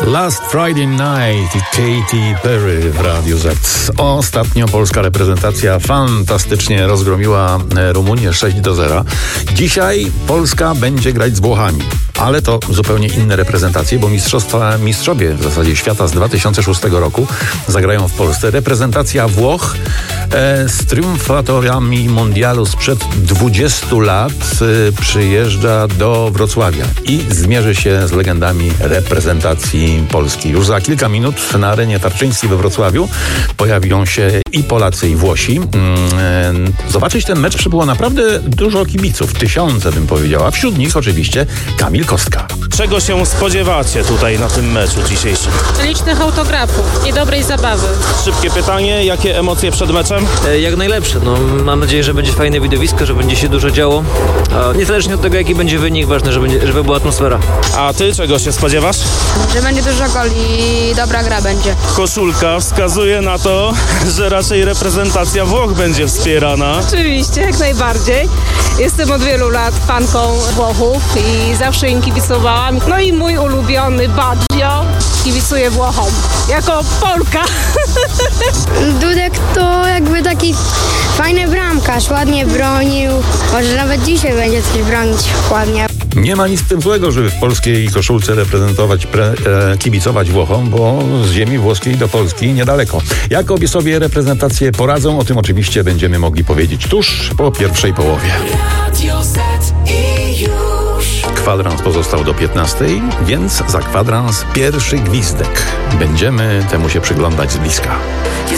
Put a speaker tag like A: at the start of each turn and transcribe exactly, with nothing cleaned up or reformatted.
A: Last Friday Night i Katy Perry w Radiu Z. Ostatnio polska reprezentacja fantastycznie rozgromiła Rumunię sześć do zera. Dzisiaj Polska będzie grać z Włochami. Ale to zupełnie inne reprezentacje, bo mistrzostwa, mistrzowie w zasadzie świata z dwa tysiące szóstego roku zagrają w Polsce. Reprezentacja Włoch e, z triumfatorami mundialu sprzed dwudziestu lat e, przyjeżdża do Wrocławia i zmierzy się z legendami reprezentacji Polski. Już za kilka minut na arenie Tarczyńskiej we Wrocławiu pojawią się i Polacy, i Włosi. E, zobaczyć ten mecz przybyło naprawdę dużo kibiców, tysiące bym powiedziała. Wśród nich oczywiście Kamil Kostka.
B: Czego się spodziewacie tutaj na tym meczu dzisiejszym?
C: Licznych autografów i dobrej zabawy.
B: Szybkie pytanie, jakie emocje przed meczem?
D: E, jak najlepsze. No, mam nadzieję, że będzie fajne widowisko, że będzie się dużo działo. A niezależnie od tego, jaki będzie wynik, ważne, żeby, żeby była atmosfera.
B: A ty czego się spodziewasz?
E: Że będzie dużo goli i dobra gra będzie.
B: Koszulka wskazuje na to, że raczej reprezentacja Włoch będzie wspierana.
C: Oczywiście, jak najbardziej. Jestem od wielu lat fanką Włochów i zawsze im kibicowałam. No i mój ulubiony Baggio kibicuje Włochom. Jako Polka.
E: Dudek to jakby taki fajny bramkarz, ładnie bronił. Może nawet dzisiaj będzie coś bronić ładnie.
A: Nie ma nic w tym złego, żeby w polskiej koszulce reprezentować, pre, e, kibicować Włochom, bo z ziemi włoskiej do Polski niedaleko. Jak obie sobie reprezentacje poradzą, o tym oczywiście będziemy mogli powiedzieć tuż po pierwszej połowie. Kwadrans pozostał do piętnastej, więc za kwadrans pierwszy gwizdek. Będziemy temu się przyglądać z bliska.